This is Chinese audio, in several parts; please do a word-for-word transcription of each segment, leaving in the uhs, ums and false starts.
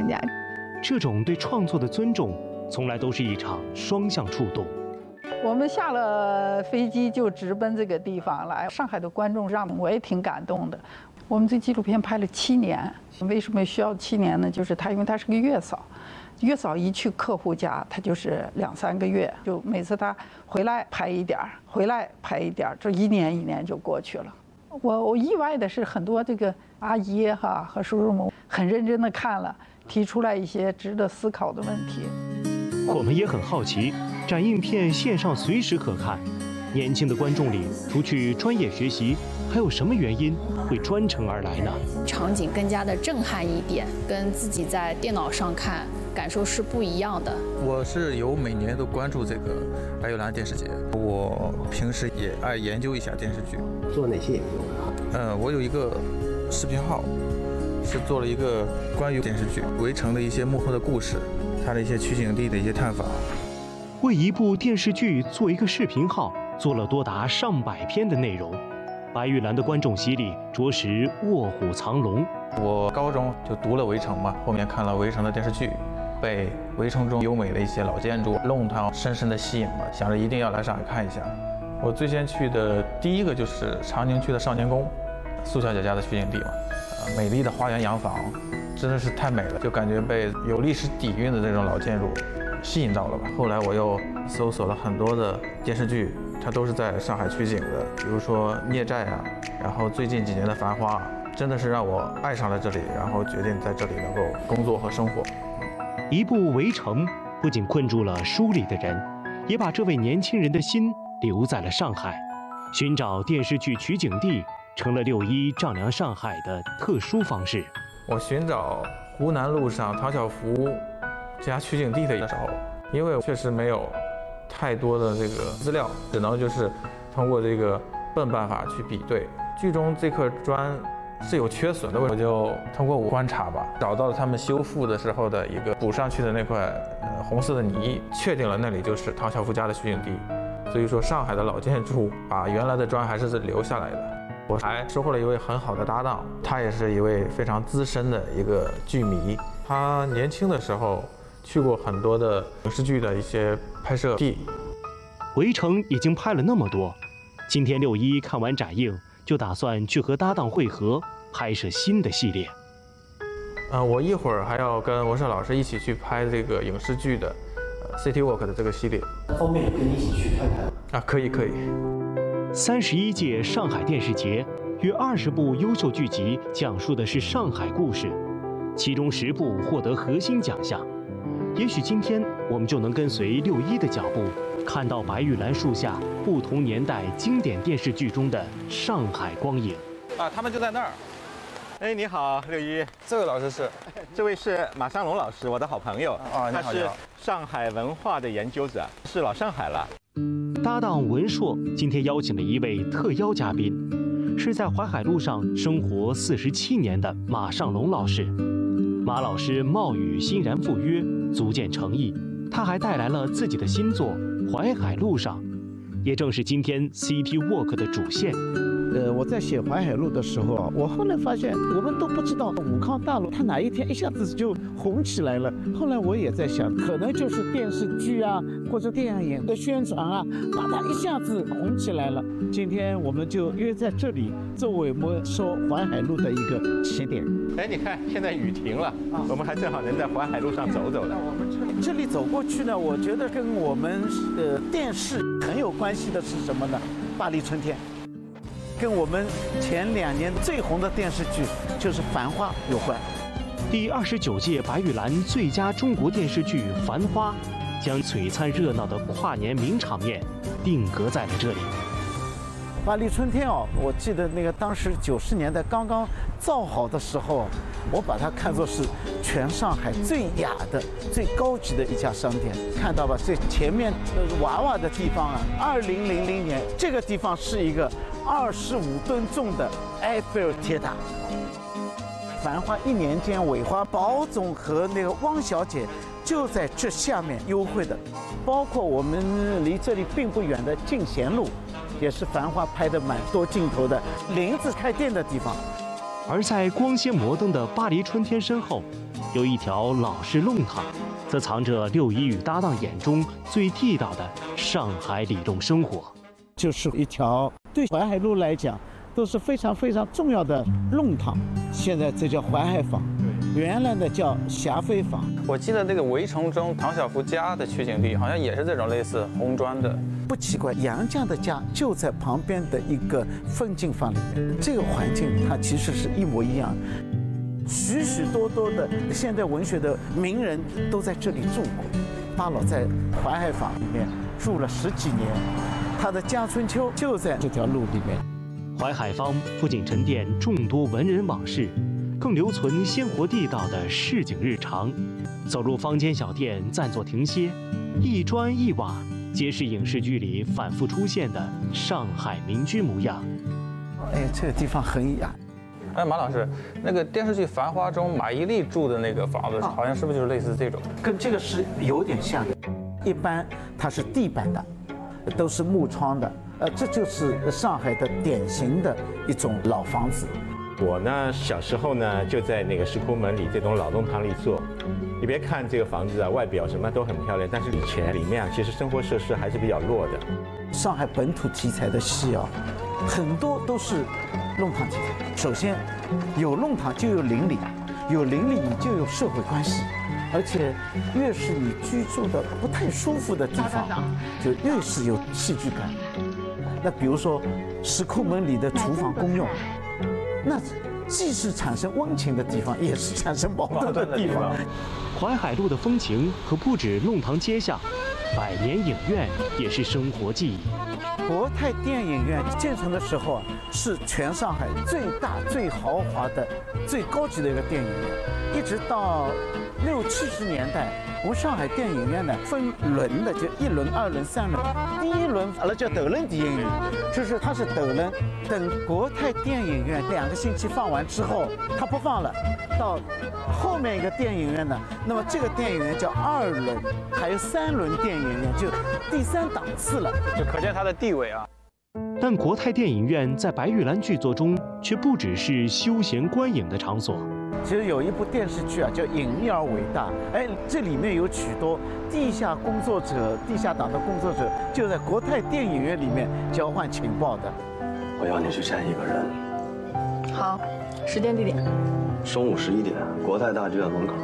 参加。 这种对创作的尊重，从来都是一场双向触动。 我们下了飞机就直奔这个地方来，上海的观众让我也挺感动的。我们这纪录片拍了七年，为什么需要七年呢？就是他，因为他是个月嫂，月嫂一去客户家，他就是两三个月，就每次他回来拍一点儿，回来拍一点儿，这一年一年就过去了。我我意外的是，很多这个阿姨哈和叔叔们很认真的看了，提出来一些值得思考的问题。 我们也很好奇，展映片线上随时可看，年轻的观众里，除去专业学习，还有什么原因会专程而来呢？ 场景更加的震撼一点，跟自己在电脑上看感受是不一样的。 我是有每年都关注这个白玉兰电视节，我平时也爱研究一下电视剧。 做哪些研究？ 呃，我有一个视频号，是做了一个关于电视剧《围城》的一些幕后的故事，它的一些取景地的一些探访。 为一部电视剧做一个视频号，做了多达上百篇的内容。白玉兰的观众席里着实卧虎藏龙。 我高中就读了《围城》嘛，后面看了《围城》的电视剧，被《围城》中优美的一些老建筑、弄堂深深的吸引了，想着一定要来上海看一下。我最先去的第一个就是长宁区的少年宫，苏小姐家的取景地嘛，呃，美丽的花园洋房，真的是太美了，就感觉被有历史底蕴的这种老建筑吸引到了吧。后来我又搜索了很多的电视剧，它都是在上海取景的，比如说《孽债》啊，然后最近几年的《繁花》，真的是让我爱上了这里，然后决定在这里能够工作和生活。 一部《围城》不仅困住了书里的人，也把这位年轻人的心留在了上海。寻找电视剧取景地成了六一丈量上海的特殊方式。 我寻找湖南路上唐晓芙家取景地的时候，因为确实没有太多的这个资料，只能就是通过这个笨办法去比对。剧中这块砖是有缺损的，我就通过我观察吧，找到了他们修复的时候的一个补上去的那块呃红色的泥，确定了那里就是唐晓芙家的取景地。所以说，上海的老建筑把原来的砖还是留下来的。我还收获了一位很好的搭档，他也是一位非常资深的一个剧迷。他年轻的时候去过很多的影视剧的一些拍摄地。 围城已经拍了那么多，今天六一看完展映，就打算去和搭档会合，拍摄新的系列。 呃，我一会儿还要跟文胜老师一起去拍这个影视剧的呃 City Walk 的这个系列。 方便跟你一起去看看啊？可以可以。 三十一届上海电视节约二十部优秀剧集，讲述的是上海故事，其中十部获得核心奖项。也许今天我们就能跟随六一的脚步，看到白玉兰树下不同年代经典电视剧中的上海光影。 啊，他们就在那儿。哎，你好，六一。 这位老师是？ 这位是马尚龙老师，我的好朋友。 啊， 他是上海文化的研究者，是老上海了。 搭档文硕今天邀请了一位特邀嘉宾，是在淮海路上生活四十七年的马尚龙老师。马老师貌与欣然赴约，足见诚意。他还带来了自己的新作《淮海路上》，也正是今天 City Walk 的主线。 呃，我在写淮海路的时候啊，我后来发现我们都不知道武康大路它哪一天一下子就红起来了。后来我也在想，可能就是电视剧啊或者电影的宣传啊，把它一下子红起来了。今天我们就约在这里，作为我们说淮海路的一个起点。 哎，你看现在雨停了，啊、我们还正好能在淮海路上走走呢。 我们这里走过去呢，我觉得跟我们呃电视很有关系的是什么呢？巴黎春天。跟我们前两年最红的电视剧就是《繁花》有关。 第二十九届白玉兰最佳中国电视剧《繁花》，将璀璨热闹的跨年名场面定格在了这里。 巴黎春天哦，我记得那个当时九十年代刚刚造好的时候，我把它看作是全上海最雅的、最高级的一家商店。看到吧，这前面娃娃的地方啊，二零零零年这个地方是一个二十五吨重的埃菲尔铁塔。繁花一年间，韦花宝总和那个汪小姐就在这下面幽会的，包括我们离这里并不远的进贤路。也是繁花拍的蛮多镜头的林子开店的地方。 而在光鲜摩登的巴黎春天身后， 有一条老式弄堂，则藏着六一与搭档眼中最地道的上海里弄生活。 就是一条对淮海路来讲都是非常非常重要的弄堂。现在这叫淮海坊，原来的叫霞飞坊。 我记得那个《围城》中唐晓芙家的取景地好像也是这种类似红砖的。 不奇怪，杨绛的家就在旁边的一个风景坊里面，这个环境它其实是一模一样。许许多多的现代文学的名人都在这里住过。巴老在淮海坊里面住了十几年，他的家春秋就在这条路里面。 淮海坊不仅沉淀众多文人往事，更留存鲜活地道的市井日常。走入坊间小店，暂作停歇，一砖一瓦皆是影视剧里反复出现的上海民居模样。 哎，这个地方很雅。 哎，马老师，那个电视剧《繁花》中马伊琍住的那个房子，好像是不是就是类似这种？ 跟这个是有点像的。一般它是地板的，都是木窗的。呃，这就是上海的典型的一种老房子。 我呢，小时候呢就在那个石库门里这栋老弄堂里做。你别看这个房子啊，外表什么都很漂亮，但是以前里面啊，其实生活设施还是比较弱的。 上海本土题材的戏啊，很多都是弄堂题材。首先，有弄堂就有邻里，有邻里你就有社会关系，而且越是你居住的不太舒服的地方，就越是有戏剧感。那比如说石库门里的厨房公用，那既是产生温情的地方，也是产生矛盾的地方。 淮海路的风情可不止弄堂街巷，百年影院也是生活记忆。 国泰电影院建成的时候啊，是全上海最大、最豪华的、最高级的一个电影院。一直到六七十年代，我们上海电影院呢分轮的，就一轮、二轮、三轮。第一轮完了叫斗轮电影院，就是它是斗轮。等国泰电影院两个星期放完之后，它不放了，到后面一个电影院呢，那么这个电影院叫二轮，还有三轮电影院，就第三档次了， 就可见它的地位啊。 但国泰电影院在白玉兰剧作中却不只是休闲观影的场所。 其实有一部电视剧啊，叫《隐秘而伟大》，哎，这里面有许多地下工作者、地下党的工作者，就在国泰电影院里面交换情报的。 我要你去见一个人。 好，时间地点。 中午十一点，国泰大剧院门口。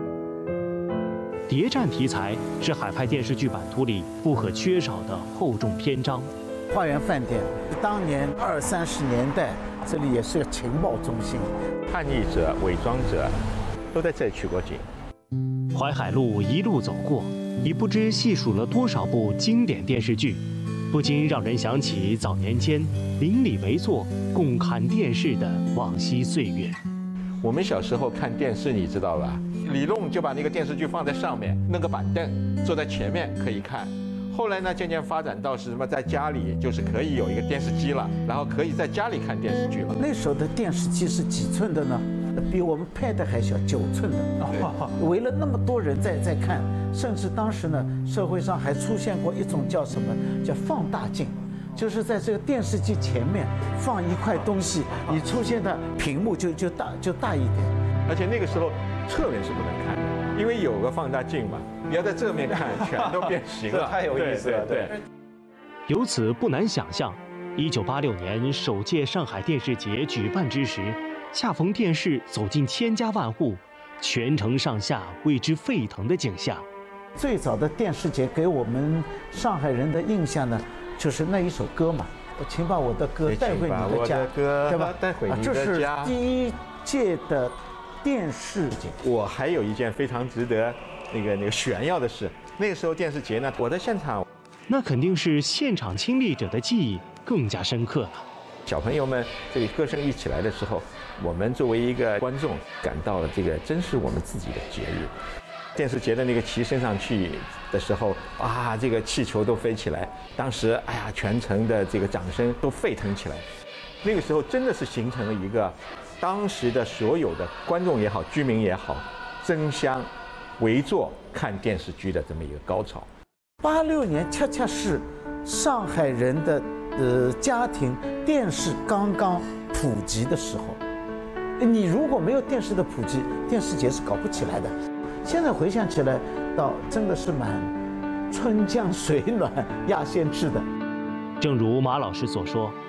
谍战题材是海派电视剧版图里不可缺少的厚重篇章。 花园饭店，当年二三十年代，这里也是个情报中心。 叛逆者、伪装者，都在这里取过景。 淮海路一路走过，已不知细数了多少部经典电视剧，不禁让人想起早年间邻里围坐共看电视的往昔岁月。 我们小时候看电视，你知道吧？李弄就把那个电视剧放在上面，弄个板凳，坐在前面可以看。后来呢，渐渐发展到是什么，在家里就是可以有一个电视机了，然后可以在家里看电视剧了。 那时候的电视机是几寸的呢？比我们 Pad 还小，九寸的。围了那么多人在在看，甚至当时呢，社会上还出现过一种叫什么，叫放大镜，就是在这个电视机前面放一块东西，你出现的屏幕就就大就大一点。 而且那个时候侧面是不能看的，因为有个放大镜嘛，你要在正面看，全都变形了， 太有意思了。对。对由此不难想象，一九八六年首届上海电视节举办之时，恰逢电视走进千家万户，全城上下为之沸腾的景象。 最早的电视节给我们上海人的印象呢，就是那一首歌嘛，请把我的歌带回你的家，对吧？ 带回你的家。 这是第一届的电视节。 我还有一件非常值得那个那个炫耀的事，那个时候电视节呢，我在现场， 那肯定是现场亲历者的记忆更加深刻了。 小朋友们这里歌声一起来的时候，我们作为一个观众感到了这个真是我们自己的节日。电视节的那个旗升上去的时候，啊，这个气球都飞起来，当时哎呀，全城的这个掌声都沸腾起来。那个时候真的是形成了一个当时的所有的观众也好，居民也好，争相围坐看电视剧的这么一个高潮。 八六年恰恰是上海人的呃家庭电视刚刚普及的时候， 你如果没有电视的普及，电视节是搞不起来的。现在回想起来，倒真的是蛮春江水暖鸭先知的。 正如马老师所说，